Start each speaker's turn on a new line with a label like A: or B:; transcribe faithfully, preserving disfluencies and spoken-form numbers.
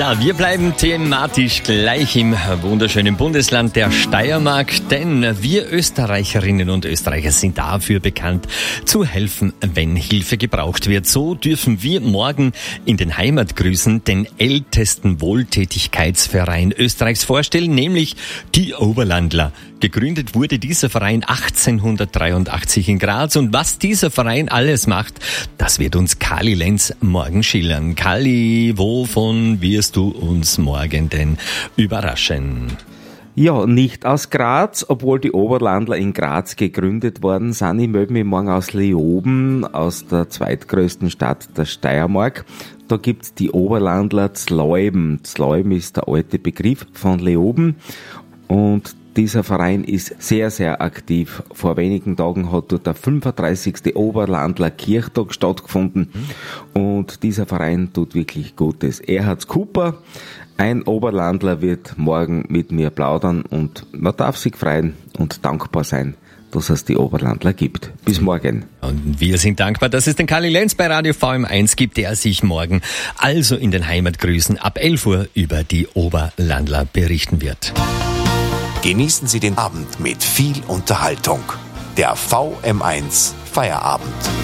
A: Ja, wir bleiben thematisch gleich im wunderschönen Bundesland der Steiermark, denn wir Österreicherinnen und Österreicher sind dafür bekannt, zu helfen, wenn Hilfe gebraucht wird. So dürfen wir morgen in den Heimatgrüßen den ältesten Wohltätigkeitsverein Österreichs vorstellen, nämlich die Oberlandler. Gegründet wurde dieser Verein achtzehnhundertdreiundachtzig in Graz, und was dieser Verein alles macht, das wird uns Kali Lenz morgen schildern. Kali, wovon wirst du uns morgen denn überraschen?
B: Ja, nicht aus Graz, obwohl die Oberlandler in Graz gegründet worden sind. Ich melde mich morgen aus Leoben, aus der zweitgrößten Stadt der Steiermark. Da gibt's die Oberlandler Zleuben. Zleuben ist der alte Begriff von Leoben, und dieser Verein ist sehr, sehr aktiv. Vor wenigen Tagen hat dort der fünfunddreißigste Oberlandler Kirchtag stattgefunden, mhm. und dieser Verein tut wirklich Gutes. Erhard Cooper, ein Oberlandler, wird morgen mit mir plaudern, und man darf sich freuen und dankbar sein, dass es die Oberlandler gibt. Bis morgen.
A: Und wir sind dankbar, dass es den Kali Lenz bei Radio V M eins gibt, der sich morgen also in den Heimatgrüßen ab elf Uhr über die Oberlandler berichten wird.
C: Genießen Sie den Abend mit viel Unterhaltung. Der V M eins Feierabend.